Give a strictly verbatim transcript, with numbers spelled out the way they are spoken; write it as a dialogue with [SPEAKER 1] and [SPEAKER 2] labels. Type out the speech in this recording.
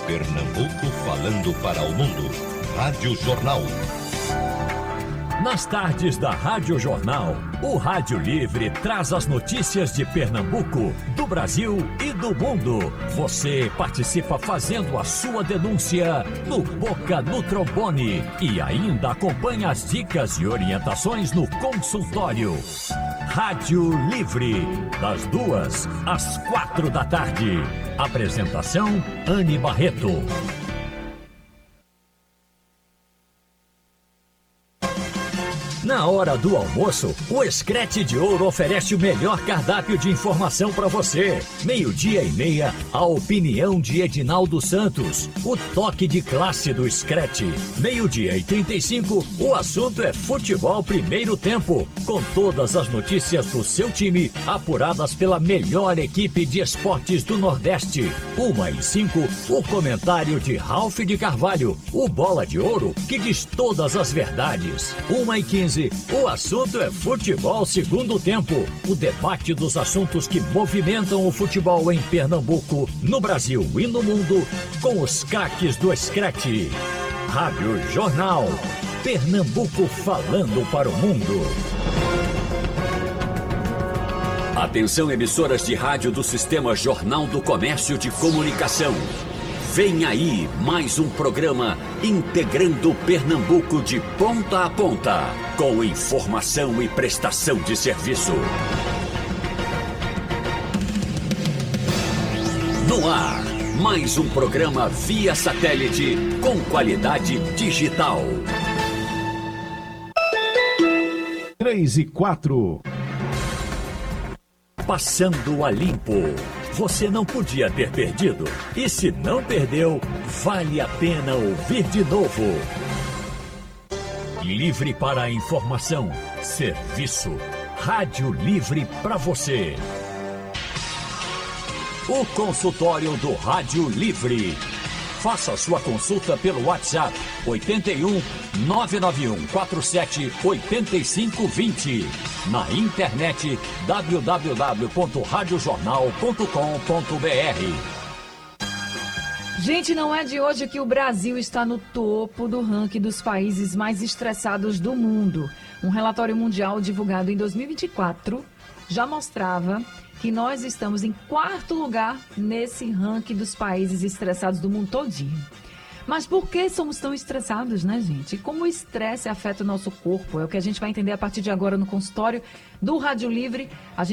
[SPEAKER 1] Pernambuco falando para o mundo. Rádio Jornal.
[SPEAKER 2] Nas tardes da Rádio Jornal, o Rádio Livre traz as notícias de Pernambuco, do Brasil e do mundo. Você participa fazendo a sua denúncia no Boca no Trombone e ainda acompanha as dicas e orientações no consultório. Rádio Livre, das duas às quatro da tarde. Apresentação, Anne Barreto. Na hora do almoço, o Screte de Ouro oferece o melhor cardápio de informação para você. Meio-dia e meia, a opinião de Edinaldo Santos. O toque de classe do Screte. Meio-dia e trinta e cinco, o assunto é futebol primeiro tempo. Com todas as notícias do seu time, apuradas pela melhor equipe de esportes do Nordeste. Uma e cinco, o comentário de Ralph de Carvalho. O Bola de Ouro, que diz todas as verdades. Uma e quinze, o assunto é futebol segundo tempo. O debate dos assuntos que movimentam o futebol em Pernambuco, no Brasil e no mundo, com os craques do Screte. Rádio Jornal. Pernambuco falando para o mundo. Atenção, emissoras de rádio do Sistema Jornal do Comércio de Comunicação. Vem aí mais um programa integrando Pernambuco de ponta a ponta, com informação e prestação de serviço. No ar, mais um programa via satélite com qualidade digital.
[SPEAKER 3] Três e quatro.
[SPEAKER 2] Passando a limpo. Você não podia ter perdido. E se não perdeu, vale a pena ouvir de novo. Livre para a informação, serviço. Rádio Livre para você. O consultório do Rádio Livre. Faça sua consulta pelo WhatsApp oito um, nove nove um quatro sete, oito cinco dois zero. Na internet w w w ponto rádio jornal ponto com ponto b r.
[SPEAKER 4] Gente, não é de hoje que o Brasil está no topo do ranking dos países mais estressados do mundo. Um relatório mundial divulgado em dois mil e vinte e quatro já mostrava que nós estamos em quarto lugar nesse ranking dos países estressados do mundo todinho. Mas por que somos tão estressados, né, gente? E como o estresse afeta o nosso corpo? É o que a gente vai entender a partir de agora no consultório do Rádio Livre. A gente